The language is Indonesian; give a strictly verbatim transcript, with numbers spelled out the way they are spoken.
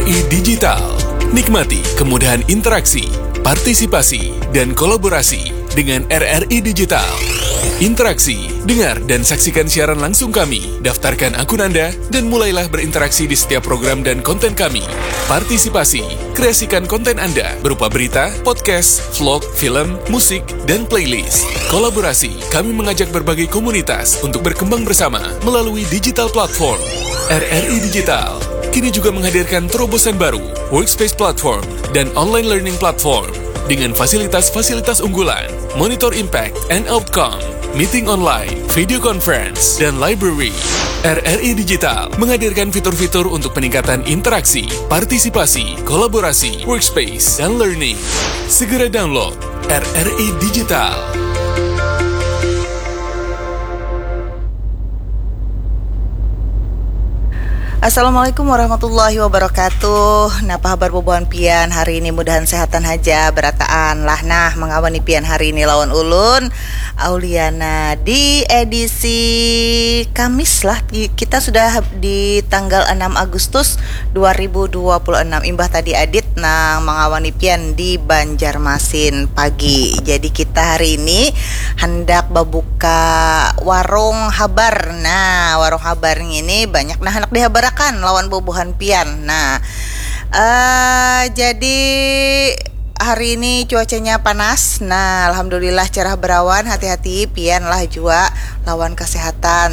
I Digital. Nikmati kemudahan interaksi, partisipasi, dan kolaborasi dengan R R I Digital. Interaksi, dengar dan saksikan siaran langsung kami, daftarkan akun Anda, dan mulailah berinteraksi di setiap program dan konten kami. Partisipasi, kreasikan konten Anda berupa berita, podcast, vlog, film, musik, dan playlist. Kolaborasi, kami mengajak berbagai komunitas untuk berkembang bersama melalui digital platform. R R I Digital kini juga menghadirkan terobosan baru, workspace platform, dan online learning platform dengan fasilitas-fasilitas unggulan, monitor impact and outcome, meeting online, video conference, dan library. R R I Digital menghadirkan fitur-fitur untuk peningkatan interaksi, partisipasi, kolaborasi, workspace, dan learning. Segera download R R I Digital. Assalamualaikum warahmatullahi wabarakatuh. Nah, apa kabar bobohan pian hari ini? Mudahan sehatan haja berataan lah. Nah, mengawani pian hari ini lawan ulun Auliana di edisi Kamis lah. Kita sudah di tanggal enam Agustus dua ribu dua puluh enam. Imbah tadi adit nang mengawani pian di Banjarmasin pagi. Jadi kita hari ini hendak membuka warung habar. Nah, warung habar ini banyak nah anak dihabar kan lawan bobohan pian. Nah, uh, jadi hari ini cuacanya panas. Nah, alhamdulillah cerah berawan. Hati-hati pian lah jua lawan kesehatan.